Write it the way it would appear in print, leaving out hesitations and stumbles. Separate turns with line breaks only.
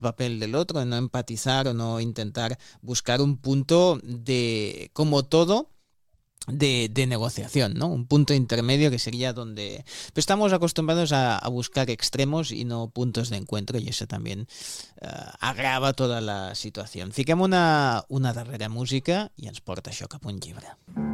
papel del otro, de no empatizar o no intentar buscar un punto de, como todo, de negociación, ¿no? Un punto intermedio que sería donde... Pero estamos acostumbrados a buscar extremos y no puntos de encuentro y eso también agrava toda la situació. Fiquem una darrera música i ens porta això cap a un llibre.